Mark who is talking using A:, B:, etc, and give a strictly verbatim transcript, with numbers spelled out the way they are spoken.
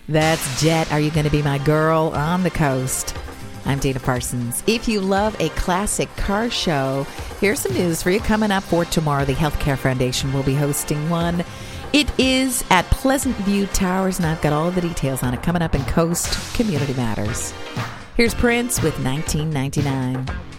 A: That's Jet, Are You Gonna Be My Girl on the Coast. I'm Dana Parsons. If you love a classic car show, here's some news for you coming up for tomorrow. The Healthcare Foundation will be hosting one. It is at Pleasant View Towers, and I've got all the details on it coming up in Coast Community Matters. Here's Prince with nineteen ninety-nine.